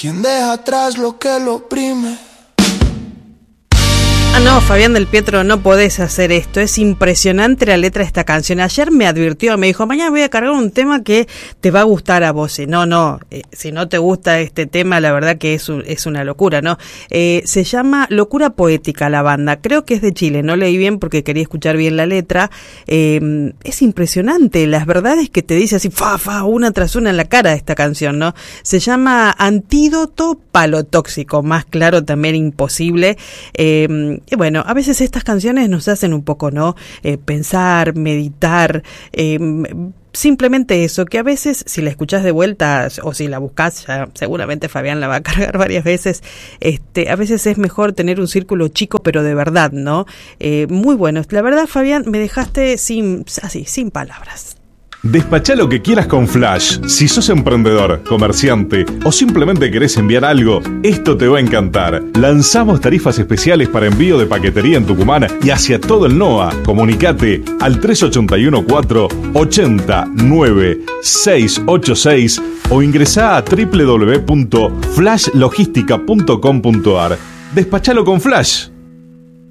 ¿Quién deja atrás lo que lo oprime? Ah, no, Fabián del Pietro, no podés hacer esto. Es impresionante la letra de esta canción. Ayer me advirtió, me dijo, mañana voy a cargar un tema que te va a gustar a vos. No, si no te gusta este tema, la verdad que es una locura, ¿no? Se llama Locura Poética la banda. Creo que es de Chile, no leí bien porque quería escuchar bien la letra. Es impresionante, las verdades que te dice así, una tras una en la cara esta canción, ¿no? Se llama Antídoto Palo Tóxico, más claro también imposible. Y bueno, a veces estas canciones nos hacen un poco, ¿no? Pensar, meditar, simplemente eso, que a veces si la escuchás de vuelta o si la buscás, ya seguramente Fabián la va a cargar varias veces, a veces es mejor tener un círculo chico pero de verdad, ¿no? Muy bueno. La verdad, Fabián, me dejaste sin palabras. Despachá lo que quieras con Flash. Si sos emprendedor, comerciante o simplemente querés enviar algo, esto te va a encantar. Lanzamos tarifas especiales para envío de paquetería en Tucumán y hacia todo el NOA. Comunicate al 3814-809686 o ingresá a www.flashlogistica.com.ar. Despachalo con Flash.